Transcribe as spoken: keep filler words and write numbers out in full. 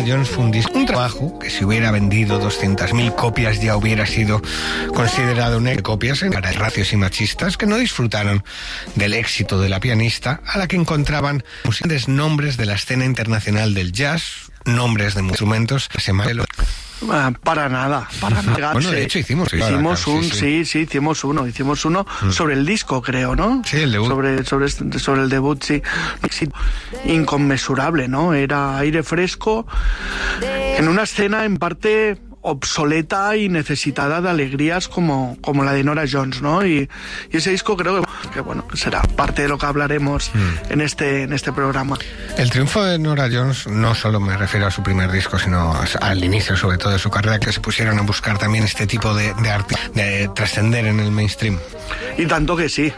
Jones fue un disco, un trabajo que si hubiera vendido doscientas mil copias ya hubiera sido considerado un éxito. Copias para racios y machistas que no disfrutaron del éxito de la pianista, a la que encontraban grandes nombres de la escena internacional del jazz, nombres de instrumentos que se llaman... Uh, para nada, para nada. Bueno, de hecho hicimos, hicimos acá, un, sí, sí. sí, sí, hicimos uno, hicimos uno mm. sobre el disco, creo, ¿no? Sí, el debut. Sobre, sobre, sobre el debut, sí. Inconmensurable, ¿no? Era aire fresco en una escena en parte obsoleta y necesitada de alegrías como, como la de Norah Jones, ¿no? Y, y ese disco creo que, que bueno, será parte de lo que hablaremos mm. en este en este programa. El triunfo de Norah Jones no solo me refiero a su primer disco, sino al inicio sobre todo de su carrera, que se pusieron a buscar también este tipo de, de arte, de trascender en el mainstream. Y tanto que sí,